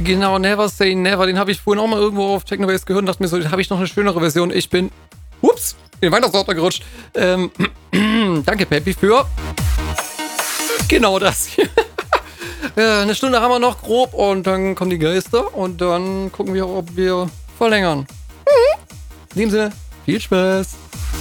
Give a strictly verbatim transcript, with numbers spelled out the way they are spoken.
Genau, Never Say Never. Den habe ich vorhin auch mal irgendwo auf Technobase gehört und dachte mir so, da habe ich noch eine schönere Version. Ich bin, ups, in den Weihnachtsordner gerutscht. Ähm, danke, Peppy, für genau das hier. äh, eine Stunde haben wir noch grob und dann kommen die Geister und dann gucken wir, ob wir verlängern. In dem Sinne, viel Spaß.